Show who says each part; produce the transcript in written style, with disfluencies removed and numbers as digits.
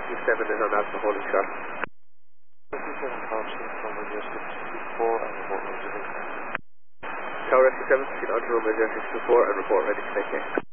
Speaker 1: Rescue 7 is on Alpha holding shot.
Speaker 2: Rescue 7 Thompson from Radio 624 and report ready to take care.
Speaker 1: Tower Rescue 7, proceed on to runway 0624 and report ready to take care.